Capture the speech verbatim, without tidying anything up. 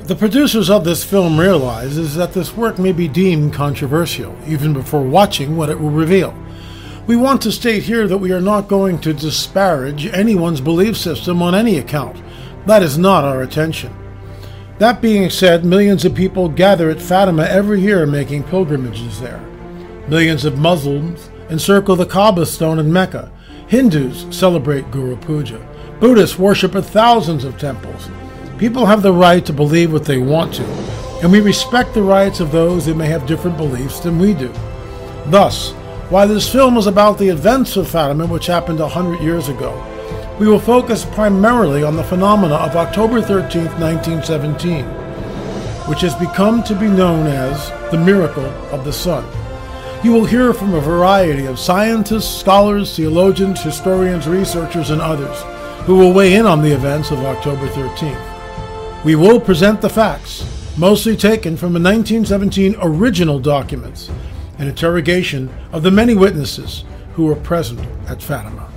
The producers of this film realize is that this work may be deemed controversial, even before watching what it will reveal. We want to state here that we are not going to disparage anyone's belief system on any account. That is not our intention. That being said, millions of people gather at Fatima every year making pilgrimages there. Millions of Muslims encircle the Kaaba stone in Mecca. Hindus celebrate Guru Puja. Buddhists worship at thousands of temples. People have the right to believe what they want to, and we respect the rights of those who may have different beliefs than we do. Thus, while this film is about the events of Fatima, which happened a hundred years ago, we will focus primarily on the phenomena of October thirteenth, nineteen seventeen, which has become to be known as the miracle of the sun. You will hear from a variety of scientists, scholars, theologians, historians, researchers, and others who will weigh in on the events of October thirteenth. We will present the facts, mostly taken from the nineteen seventeen original documents, an interrogation of the many witnesses who were present at Fatima.